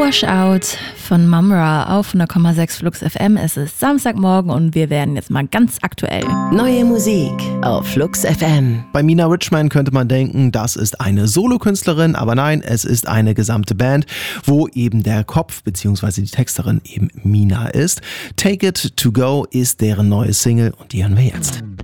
Washout von Mumra auf 100,6 Flux FM. Es ist Samstagmorgen und wir werden jetzt mal ganz aktuell. Neue Musik auf Flux FM. Bei Mina Richman könnte man denken, das ist eine Solokünstlerin, aber nein, es ist eine gesamte Band, wo eben der Kopf bzw. die Texterin eben Mina ist. Take It To Go ist deren neue Single und die hören wir jetzt.